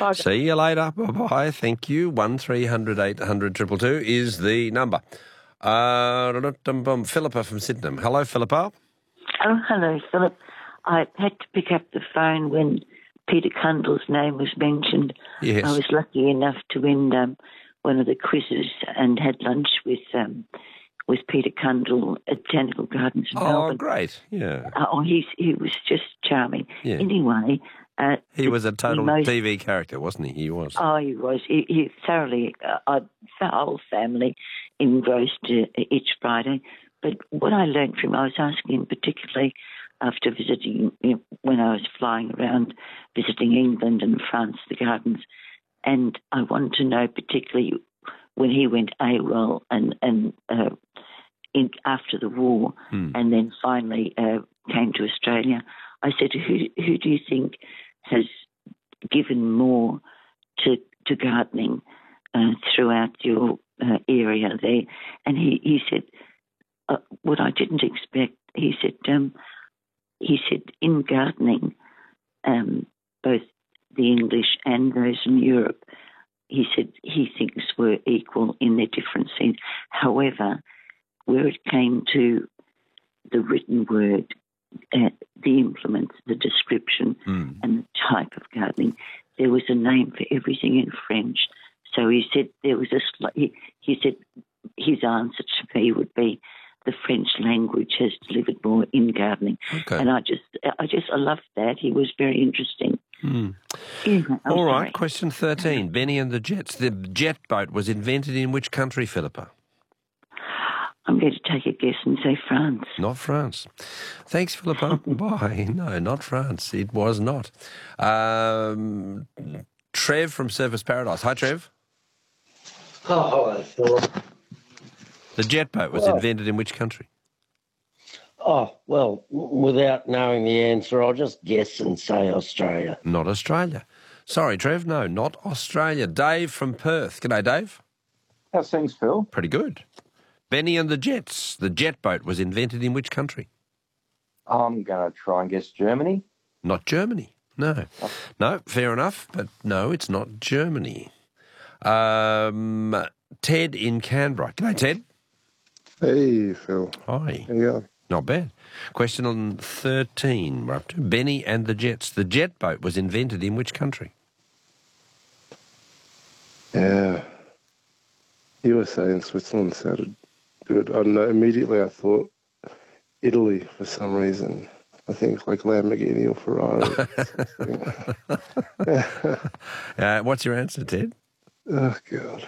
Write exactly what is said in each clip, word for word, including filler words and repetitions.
Bye. See you later. Bye-bye. Thank you. one three hundred eight hundred two two two is the number. Uh, Philippa from Sydenham. Hello, Philippa. Oh, hello, Philip. I had to pick up the phone when Peter Cundall's name was mentioned. Yes. I was lucky enough to win um, one of the quizzes and had lunch with um, with Peter Cundall at Botanical Gardens in Oh, Melbourne. great. Yeah. Uh, oh, he's, he was just charming. Yeah. Anyway... Uh, He was a total most, T V character, wasn't he? He was. Oh, he was. He, he thoroughly, uh, uh, the whole family engrossed uh, each Friday. But what I learned from him, I was asking him particularly after visiting, you know, when I was flying around visiting England and France, the gardens, and I wanted to know particularly when he went AWOL and, and uh, in, after the war Hmm. and then finally uh, came to Australia, I said, who, who do you think has given more to to gardening uh, throughout your uh, area there? And he, he said, uh, what I didn't expect, he said, um, he said in gardening, um, both the English and those in Europe, he said he thinks were equal in their differences. However, where it came to the written word, uh, the implements, the description, Mm. and the type of gardening, there was a name for everything in French. So he said there was a. Sl- he, he said his answer to me would be the French language has delivered more in gardening, Okay. and I just, I just, I loved that. He was very interesting. Mm. Yeah, I'm All right, sorry. question thirteen. Benny and the Jets. The jet boat was invented in which country, Philippa? I'm going to take a guess and say France. Not France. Thanks, Philippa. Bye. No, not France. It was not. Um, Trev from Surfers Paradise. Hi, Trev. Oh, hello, Philip. The jet boat was Well- invented in which country? Oh, well, w- without knowing the answer, I'll just guess and say Australia. Not Australia. Sorry, Trev. No, not Australia. Dave from Perth. G'day, Dave. How's things, Phil? Pretty good. Benny and the Jets. The jet boat was invented in which country? I'm going to try and guess Germany. Not Germany. No. No, fair enough, but no, it's not Germany. Um, Ted in Canberra. G'day, Ted. Hey, Phil. Hi. How you going? Not bad. Question on thirteen. We're up to Benny and the Jets. The jet boat was invented in which country? Yeah. U S A and Switzerland sounded good. I don't know. Immediately I thought Italy for some reason. I think like Lamborghini or Ferrari. Uh, what's your answer, Ted? Oh, God.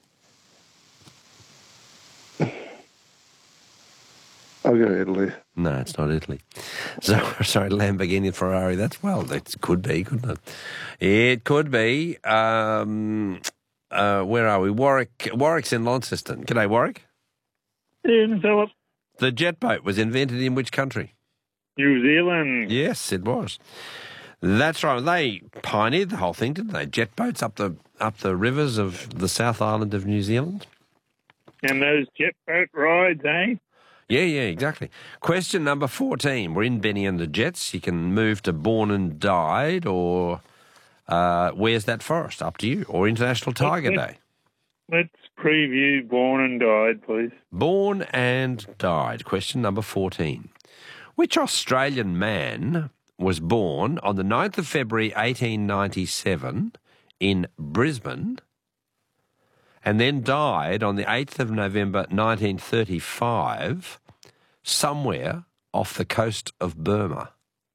I'll go Italy. No, it's not Italy. So, sorry, Lamborghini and Ferrari. That's, well, that could be, couldn't it? It could be. Um, uh, where are we? Warwick. Warwick's in Launceston. G'day, Warwick. Ian Philip, The jet boat was invented in which country? New Zealand. Yes, it was. That's right. They pioneered the whole thing, didn't they? Jet boats up the up the rivers of the South Island of New Zealand. And those jet boat rides, eh? Yeah, yeah, exactly. Question number fourteen. We're in Benny and the Jets. You can move to Born and Died or uh, Where's That Forest? Up to you. Or International Tiger Okay. Day. Let's preview Born and Died, please. Born and Died. Question number fourteen. Which Australian man was born on the ninth of February eighteen ninety-seven in Brisbane and then died on the eighth of November nineteen thirty-five somewhere off the coast of Burma?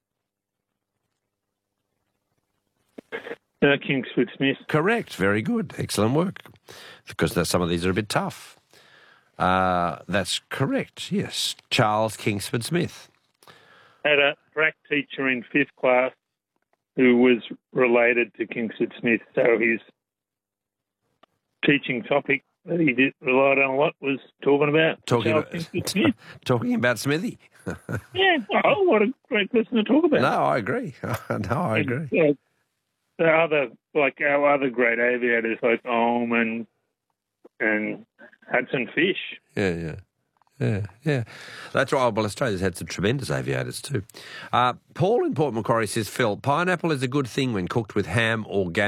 Uh, Kingsford Smith. Correct. Very good. Excellent work. Because that- some of these are a bit tough. Uh, that's correct, yes. Charles Kingsford Smith. Had a prac teacher in fifth class who was related to Kingsford Smith, so his teaching topic that he did relied on a lot was talking about Talking Charles about, Kingsford Smith. talking about Smithy. Yeah, oh, what a great person to talk about. No, I agree. no, I agree. And, uh, the other, like our other great aviators, like Ohm and and Hudson Fish. Yeah, yeah. Yeah, yeah. That's right. Well, Australia's had some tremendous aviators too. Uh, Paul in Port Macquarie says, Phil, pineapple is a good thing when cooked with ham or gammon.